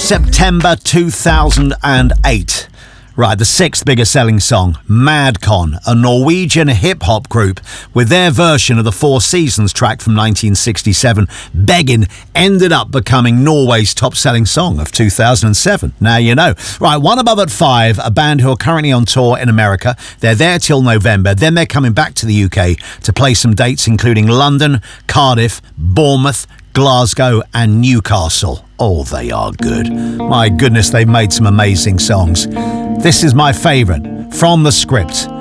September 2008. Right, the sixth biggest selling song, Madcon, a Norwegian hip-hop group with their version of the Four Seasons track from 1967, Beggin', ended up becoming Norway's top-selling song of 2007. Now you know. Right, One Above at 5, a band who are currently on tour in America. They're there till November. Then they're coming back to the UK to play some dates, including London, Cardiff, Bournemouth, Glasgow and Newcastle. Oh, they are good. My goodness, they've made some amazing songs. This is my favourite, From the Script.